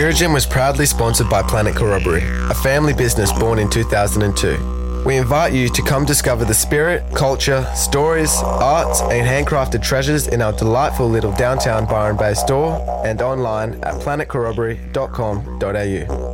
Spirit was proudly sponsored by Planet Corroboree, a family business born in 2002. We invite you to come discover the spirit, culture, stories, arts and handcrafted treasures in our delightful little downtown Byron Bay store and online at planetcorroboree.com.au.